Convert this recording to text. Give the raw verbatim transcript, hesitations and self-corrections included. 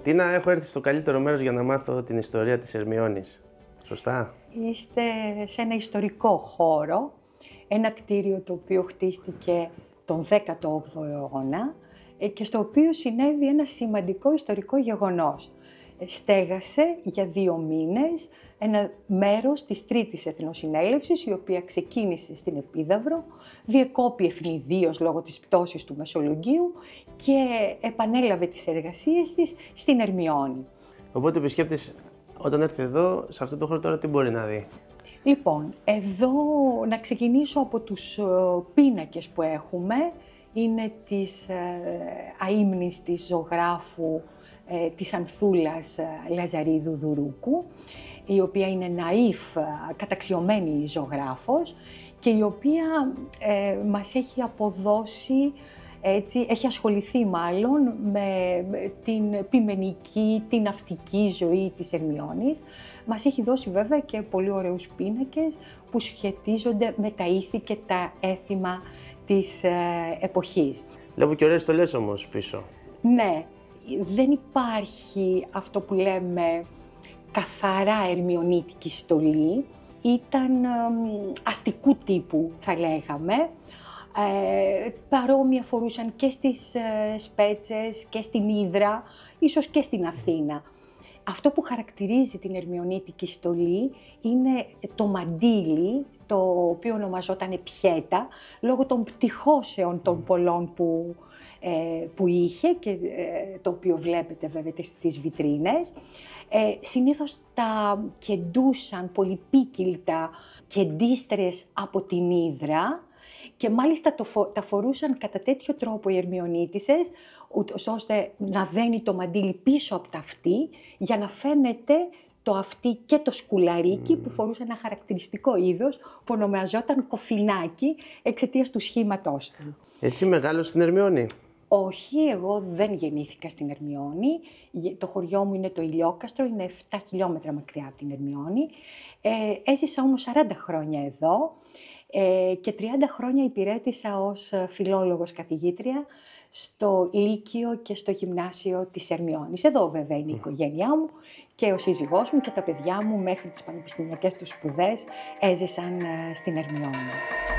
Τίνα, έχω έρθει στο καλύτερο μέρος για να μάθω την ιστορία της Ερμιώνης. Σωστά? Είστε σε ένα ιστορικό χώρο, ένα κτίριο το οποίο χτίστηκε τον δέκατο όγδοο αιώνα και στο οποίο συνέβη ένα σημαντικό ιστορικό γεγονός. Στέγασε για δύο μήνες ένα μέρος της Τρίτης Εθνοσυνέλευσης, η οποία ξεκίνησε στην Επίδαυρο, διεκόπη ευνηδίως λόγω της πτώσης του Μεσολογγίου και επανέλαβε τις εργασίες της στην Ερμιώνη. Οπότε ο επισκέπτης όταν έρθει εδώ, σε αυτό το χώρο τώρα τι μπορεί να δει? Λοιπόν, εδώ να ξεκινήσω από τους πίνακες που έχουμε. Είναι της αείμνης της ζωγράφου της Ανθούλας Λαζαρίδου Δουρούκου, η οποία είναι ναΐφ, καταξιωμένη ζωγράφος και η οποία ε, μας έχει αποδώσει, έτσι, έχει ασχοληθεί μάλλον με την ποιμενική, την ναυτική ζωή της Ερμιώνης. Μας έχει δώσει βέβαια και πολύ ωραίους πίνακες που σχετίζονται με τα ήθη και τα έθιμα της ε, εποχής. Βλέπω και ωραίες στολές όμως πίσω. Ναι, δεν υπάρχει αυτό που λέμε καθαρά ερμιονίτικη στολή. Ήταν ε, αστικού τύπου θα λέγαμε. Ε, παρόμοια φορούσαν και στις ε, Σπέτσες και στην Ύδρα, ίσως και στην Αθήνα. Αυτό που χαρακτηρίζει την ερμιονίτικη στολή είναι το μαντίλι, το οποίο ονομαζόταν πιέτα, λόγω των πτυχώσεων των πολλών που, ε, που είχε και ε, το οποίο βλέπετε βέβαια στις βιτρίνες. Ε, συνήθως τα κεντούσαν πολυπίκυλτα κεντίστρες από την Ύδρα και μάλιστα το φο, τα φορούσαν κατά τέτοιο τρόπο οι Ερμιονίτισσες, ώστε να δένει το μαντίλι πίσω από τα αυτί, για να φαίνεται το αυτί και το σκουλαρίκι mm. που φορούσε ένα χαρακτηριστικό είδος που ονομαζόταν κοφινάκι εξαιτίας του σχήματός του. Εσύ μεγάλωσες στην Ερμιώνη? Όχι, εγώ δεν γεννήθηκα στην Ερμιώνη. Το χωριό μου είναι το Ηλιόκαστρο, είναι επτά χιλιόμετρα μακριά από την Ερμιώνη. Ε, έζησα όμως σαράντα χρόνια εδώ ε, και τριάντα χρόνια υπηρέτησα ως φιλόλογος καθηγήτρια στο Λύκειο και στο Γυμνάσιο της Ερμιώνης. Εδώ βέβαια είναι η οικογένειά μου και ο σύζυγός μου και τα παιδιά μου μέχρι τις πανεπιστημιακές τους σπουδές έζησαν στην Ερμιώνη.